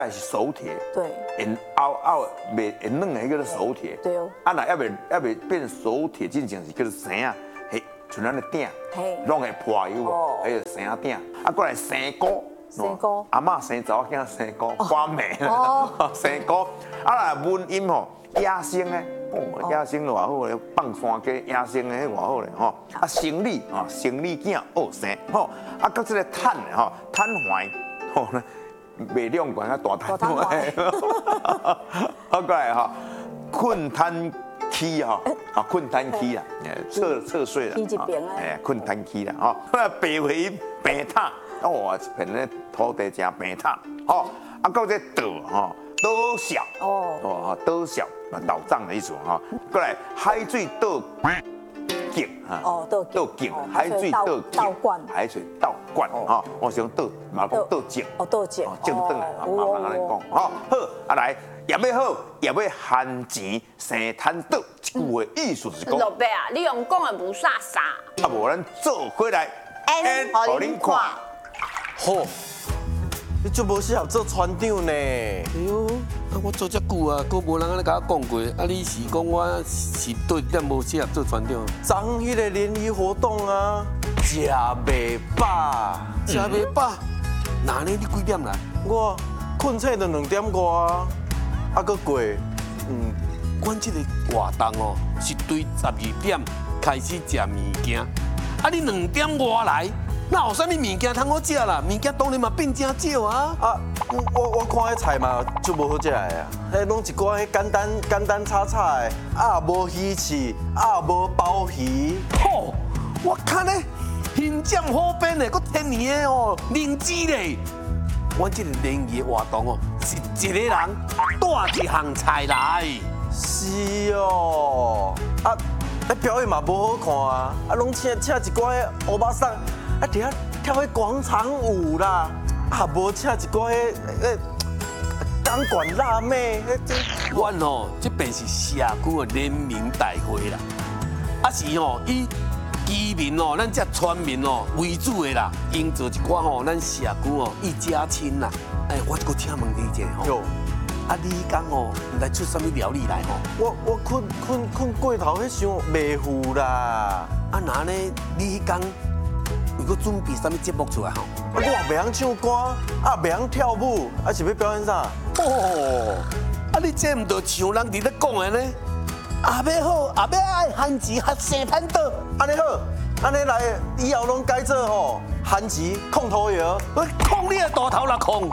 还是熟铁， 对， 因凹凹袂会软的，迄个熟铁。 对哦。 啊，那要袂变熟铁进前是叫做绳啊，嘿，像咱的鼎，拢会破有无？迄个绳鼎，啊，过来生菇。 生菇， 阿嬷生查某囝生菇，关妹，生菇，啊来文音吼，野生的，野生就偌好咧，放山鸡野生的迄偌好咧吼，啊生理吼，生理囝学生吼，啊到这个碳的吼，碳环吼，袂量管啊大碳环，好过来吼，困碳期吼，啊困碳期啦，侧睡啦，困碳期啦，吼，白回白塔。哦，一片咧土地真平坦，哦，啊，到这岛吼，岛小，岛小，岛藏的意思哈。过来海水岛景哈，岛景，海水道观，海水道观哈。我想岛，嘛讲岛景， 岛景， 景灯来，慢慢安尼讲，好，好，啊来，也要好，也要含钱生摊岛，一句话意思是讲。 老爸啊，你用讲的无啥啥。 啊，无咱做回来， 互恁看。 吼，你足无适合做船长呢。 哎呦，啊我做遮久啊，佫无人安尼甲我讲过。啊，你是讲我是对点无适合做船长？ 昨迄个联谊活动啊，食袂饱， 食袂饱。哪呢？你几点来？ 我困醒就2点外啊，啊佫过， 阮这个活动哦，是对12点开始食物件。啊，你2点外来。那有啥物物件通好食啦？物件当然嘛变真少啊！ 啊，我看迄菜嘛就无好食的啊，迄拢一寡迄简单炒炒的，啊无鱼翅，啊无鲍鱼。 吼，我看咧形象好变的，佫天然的哦，灵芝咧。阮这个联谊活动哦，是一个人带一项菜来。 是哦，啊，表演嘛无好看啊，啊拢请一寡迄欧巴桑。啊！伫遐跳迄广场舞啦，啊无请一寡迄钢管辣妹， 阮吼这边是社区的联名大会啦，啊是吼以居民哦，咱这村民哦为主的啦，营造一寡吼咱社区哦一家亲啦。哎，我搁请问你一下吼，啊你讲哦，来出什么料理来吼？ 我困过头，迄想袂赴啦。 啊那呢？你迄讲？为佮准备啥物节目出来吼？ 我袂晓唱歌，啊袂晓跳舞，啊是要表演啥？ 哦，啊你这唔着像人伫咧讲的呢？啊要好，啊要爱韩籍学生潘岛， 安尼好，安尼来以后拢改做吼韩籍控头摇， 控你个大头啦控！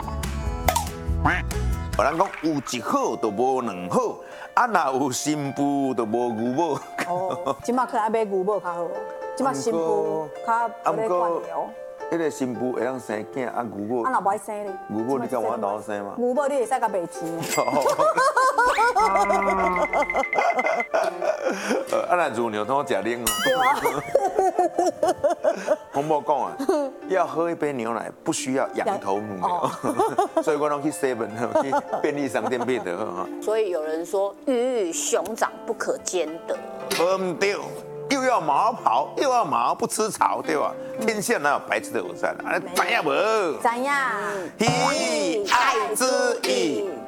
有人讲有一好就无2好，啊若有新妇就无牛母。 哦，即马可爱买牛母较好。即马新妇较无咧管了。 迄个新妇会当生囝，啊牛母。 啊，若不爱生咧？ 牛母你敢有法度生吗？ 牛母你会使甲卖钱。 啊，那乳牛通食冷哦。 对啊。 洪某讲啊，要喝一杯牛奶，不需要羊头乳牛，所以我拢去 7去便利商店买的哈。 所以有人说，鱼与熊掌不可兼得。 唔对。又要毛跑，又要毛不吃草，对吧？天下哪有白吃的午餐啊？知影无？ 知影。 喜爱之意。